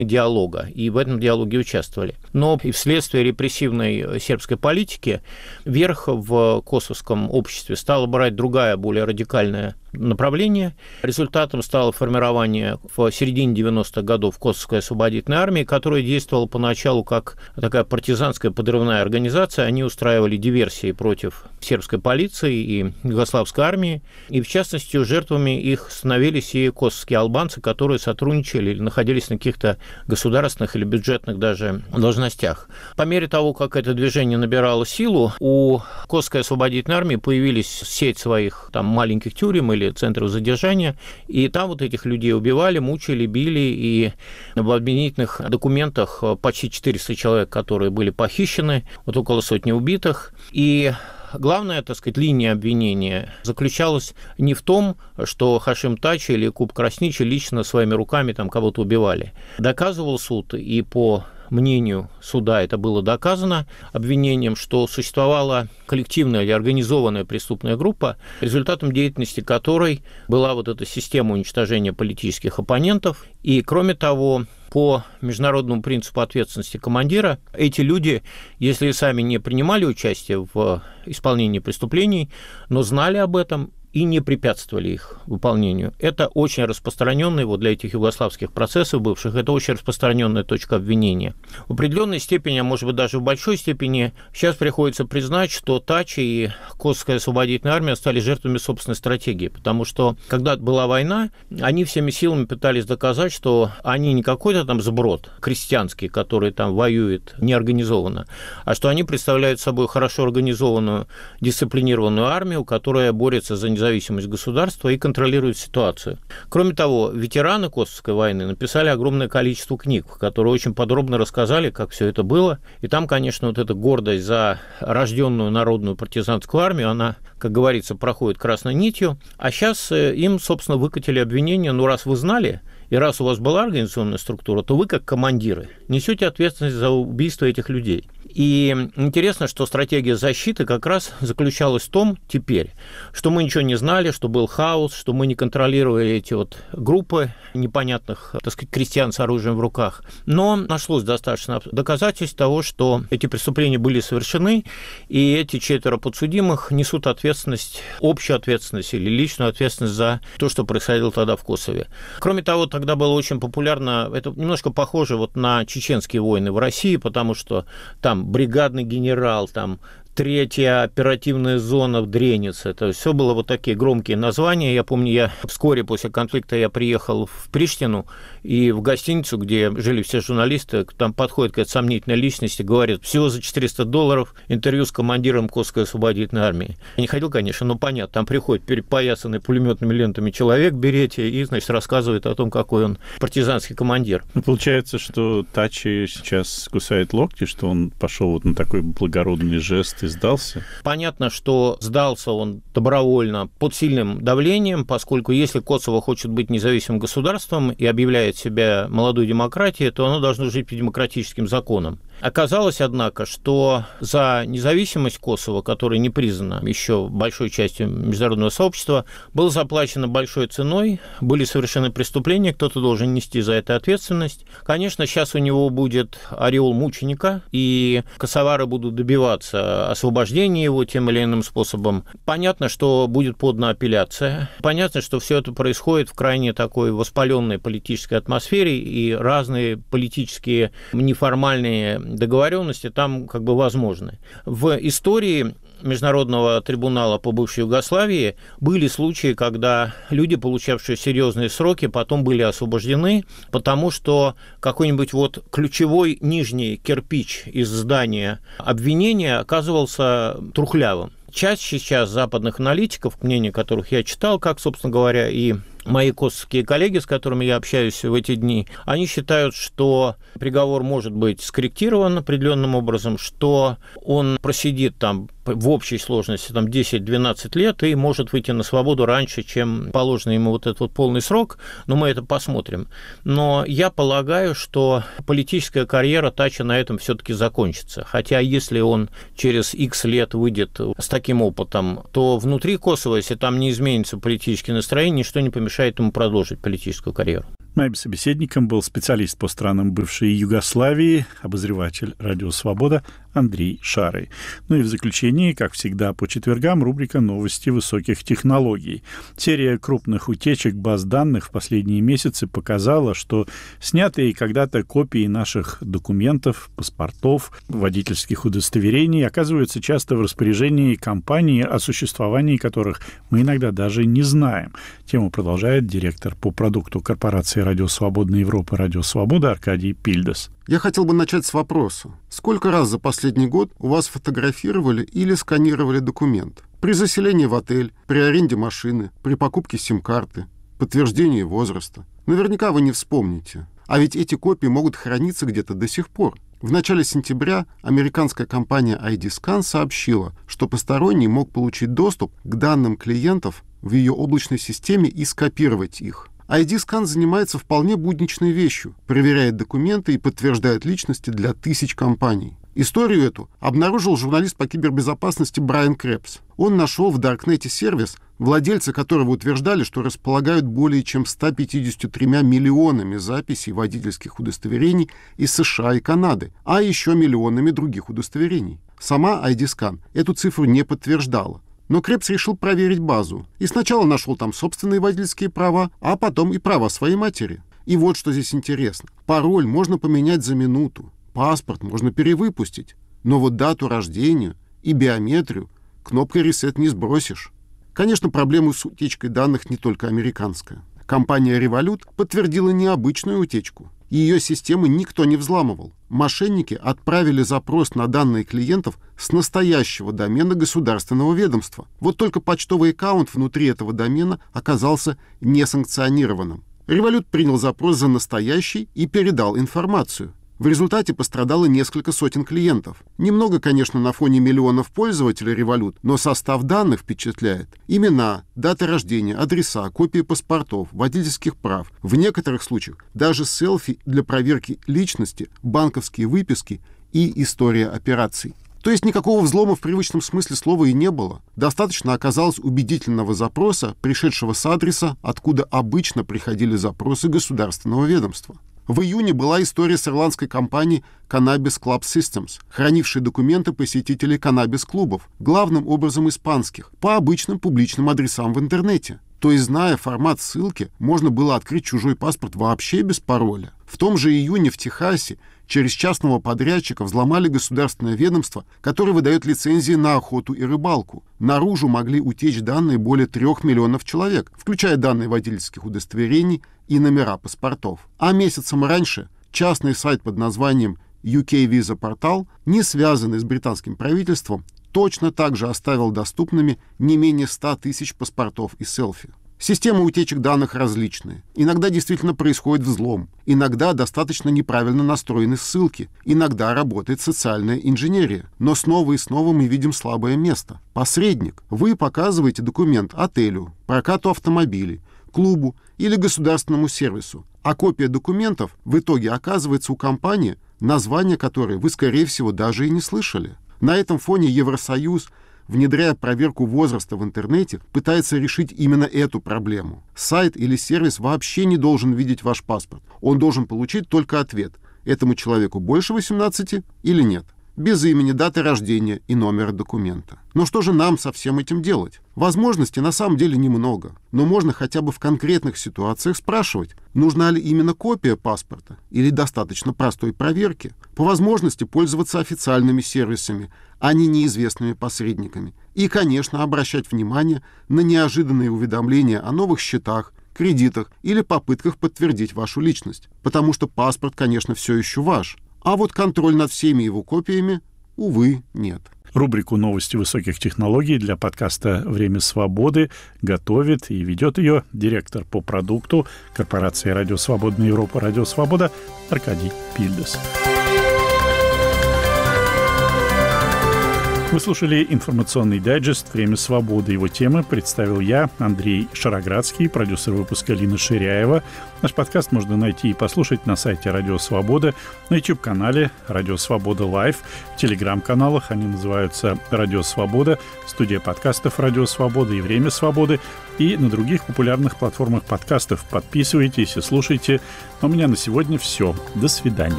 диалога, и в этом диалоге участвовали. Но и вследствие репрессивной сербской политики верх в косовском обществе стала брать другая, более радикальная направление. Результатом стало формирование в середине 90-х годов Косовской освободительной армии, которая действовала поначалу как такая партизанская подрывная организация. Они устраивали диверсии против сербской полиции и югославской армии. И, в частности, жертвами их становились и косовские албанцы, которые сотрудничали или находились на каких-то государственных или бюджетных даже должностях. По мере того, как это движение набирало силу, у Косовской освободительной армии появились сеть своих там маленьких тюрем или центров задержания, и там вот этих людей убивали, мучили, били, и в обвинительных документах почти 400 человек, которые были похищены, вот около сотни убитых, и главная, так сказать, линия обвинения заключалась не в том, что Хашим Тачи или Якуб Красничи лично своими руками там кого-то убивали. Доказывал суд, и по мнению суда это было доказано обвинением, что существовала коллективная или организованная преступная группа, результатом деятельности которой была вот эта система уничтожения политических оппонентов. И, кроме того, по международному принципу ответственности командира, эти люди, если и сами не принимали участие в исполнении преступлений, но знали об этом и не препятствовали их выполнению. Это очень распространенный, вот для этих югославских процессов бывших, это очень распространенная точка обвинения. В определенной степени, а может быть даже в большой степени, сейчас приходится признать, что Тачи и Косовская освободительная армия стали жертвами собственной стратегии, потому что, когда была война, они всеми силами пытались доказать, что они не какой-то там сброд крестьянский, который там воюет неорганизованно, а что они представляют собой хорошо организованную, дисциплинированную армию, которая борется за независимость государства и контролирует ситуацию. Кроме того, ветераны Косовской войны написали огромное количество книг, которые очень подробно рассказали, как все это было. И там, конечно, вот эта гордость за рожденную народную партизанскую армию, она, как говорится, проходит красной нитью. А сейчас им, собственно, выкатили обвинение: ну, раз вы знали, и раз у вас была организационная структура, то вы, как командиры, несете ответственность за убийство этих людей. И интересно, что стратегия защиты как раз заключалась в том теперь, что мы ничего не знали, что был хаос, что мы не контролировали эти вот группы непонятных, так сказать, крестьян с оружием в руках. Но нашлось достаточно доказательств того, что эти преступления были совершены, и эти 4 подсудимых несут ответственность, общую ответственность или личную ответственность за то, что происходило тогда в Косове. Кроме того, тогда было очень популярно, это немножко похоже вот на чеченские войны в России, потому что там бригадный генерал, там 3-я оперативная зона в Дренице. Это все было вот такие громкие названия. Я помню, я вскоре после конфликта я приехал в Приштину, и в гостиницу, где жили все журналисты, там подходит какая-то сомнительная личность и говорит: всего за $400 интервью с командиром Косовской освободительной армии. Я не ходил, конечно, но понятно, там приходит перепоясанный пулеметными лентами человек в берете и, значит, рассказывает о том, какой он партизанский командир. Ну, получается, что Тачи сейчас кусает локти, что он пошел вот на такой благородный жест и сдался? Понятно, что сдался он добровольно под сильным давлением, поскольку если Косово хочет быть независимым государством и объявляет себя молодой демократией, то оно должно жить по демократическим законам. Оказалось, однако, что за независимость Косово, которая не признана еще большой частью международного сообщества, было заплачено большой ценой, были совершены преступления, кто-то должен нести за это ответственность. Конечно, сейчас у него будет ореол мученика, и косовары будут добиваться освобождения его тем или иным способом. Понятно, что будет подана апелляция. Понятно, что все это происходит в крайне такой воспаленной политической атмосфере, и разные политические неформальные договоренности там как бы возможны. В истории Международного трибунала по бывшей Югославии были случаи, когда люди, получавшие серьезные сроки, потом были освобождены, потому что какой-нибудь вот ключевой нижний кирпич из здания обвинения оказывался трухлявым. Часть сейчас западных аналитиков, мнение которых я читал, как, собственно говоря, и мои косовские коллеги, с которыми я общаюсь в эти дни, они считают, что приговор может быть скорректирован определенным образом, что он просидит там в общей сложности там 10-12 лет и может выйти на свободу раньше, чем положено ему вот этот вот полный срок, но мы это посмотрим. Но я полагаю, что политическая карьера Тачи на этом все-таки закончится. Хотя если он через X лет выйдет с таким опытом, то внутри Косово, если там не изменится политическое настроение, ничто не помешает ему продолжить политическую карьеру. Моим собеседником был специалист по странам бывшей Югославии, обозреватель «Радио Свобода» Андрей Шарый. Ну и в заключении, как всегда, по четвергам рубрика «Новости высоких технологий». Серия крупных утечек баз данных в последние месяцы показала, что снятые когда-то копии наших документов, паспортов, водительских удостоверений оказываются часто в распоряжении компаний, о существовании которых мы иногда даже не знаем. Тему продолжает директор по продукту корпорации «Радио Свободная Европа» «Радио Свобода» Аркадий Пильдас. Я хотел бы начать с вопроса. Сколько раз за последний год у вас фотографировали или сканировали документ? При заселении в отель, при аренде машины, при покупке сим-карты, подтверждении возраста. Наверняка вы не вспомните. А ведь эти копии могут храниться где-то до сих пор. В начале сентября американская компания ID-Scan сообщила, что посторонний мог получить доступ к данным клиентов в ее облачной системе и скопировать их. ID-Scan занимается вполне будничной вещью, проверяет документы и подтверждает личности для тысяч компаний. Историю эту обнаружил журналист по кибербезопасности Брайан Крепс. Он нашел в Даркнете сервис, владельцы которого утверждали, что располагают более чем 153 миллионами записей водительских удостоверений из США и Канады, а еще миллионами других удостоверений. Сама ID-Scan эту цифру не подтверждала. Но Крепс решил проверить базу. И сначала нашел там собственные водительские права, а потом и права своей матери. И вот что здесь интересно. Пароль можно поменять за минуту. Паспорт можно перевыпустить. Но вот дату рождения и биометрию кнопкой «Reset» не сбросишь. Конечно, проблема с утечкой данных не только американская. Компания Revolut подтвердила необычную утечку. Ее системы никто не взламывал. Мошенники отправили запрос на данные клиентов с настоящего домена государственного ведомства. Вот только почтовый аккаунт внутри этого домена оказался несанкционированным. Revolut принял запрос за настоящий и передал информацию. В результате пострадало несколько сотен клиентов. Немного, конечно, на фоне миллионов пользователей Revolut, но состав данных впечатляет. Имена, даты рождения, адреса, копии паспортов, водительских прав. В некоторых случаях даже селфи для проверки личности, банковские выписки и история операций. То есть никакого взлома в привычном смысле слова и не было. Достаточно оказалось убедительного запроса, пришедшего с адреса, откуда обычно приходили запросы государственного ведомства. В июне была история с ирландской компанией Cannabis Club Systems, хранившей документы посетителей каннабис-клубов, главным образом испанских, по обычным публичным адресам в интернете. То есть, зная формат ссылки, можно было открыть чужой паспорт вообще без пароля. В том же июне в Техасе через частного подрядчика взломали государственное ведомство, которое выдает лицензии на охоту и рыбалку. Наружу могли утечь данные более 3 миллионов человек, включая данные водительских удостоверений и номера паспортов. А месяцем раньше частный сайт под названием UK Visa Portal, не связанный с британским правительством, точно так же оставил доступными не менее 100 тысяч паспортов и селфи. Системы утечек данных различные. Иногда действительно происходит взлом. Иногда достаточно неправильно настроены ссылки. Иногда работает социальная инженерия. Но снова и снова мы видим слабое место. Посредник. Вы показываете документ отелю, прокату автомобилей, клубу или государственному сервису. А копия документов в итоге оказывается у компании, название которой вы, скорее всего, даже и не слышали. На этом фоне Евросоюз, внедряя проверку возраста в интернете, пытается решить именно эту проблему. Сайт или сервис вообще не должен видеть ваш паспорт. Он должен получить только ответ: этому человеку больше 18 или нет. Без имени, даты рождения и номера документа. Но что же нам со всем этим делать? Возможностей на самом деле немного, но можно хотя бы в конкретных ситуациях спрашивать, нужна ли именно копия паспорта или достаточно простой проверки. По возможности пользоваться официальными сервисами, а не неизвестными посредниками. И, конечно, обращать внимание на неожиданные уведомления о новых счетах, кредитах или попытках подтвердить вашу личность. Потому что паспорт, конечно, все еще ваш. А вот контроль над всеми его копиями, увы, нет. Рубрику «Новости высоких технологий» для подкаста «Время свободы» готовит и ведет ее директор по продукту корпорации «Радио Свободная Европа» «Радио Свобода» Аркадий Пильдас. Вы слушали информационный дайджест «Время свободы». Его темы представил я, Андрей Шароградский, продюсер выпуска Лина Ширяева. Наш подкаст можно найти и послушать на сайте Радио Свобода, на YouTube-канале Радио Свобода Лайв, в телеграм-каналах, они называются Радио Свобода, студия подкастов Радио Свобода и Время свободы, и на других популярных платформах подкастов. Подписывайтесь и слушайте. А у меня на сегодня все. До свидания.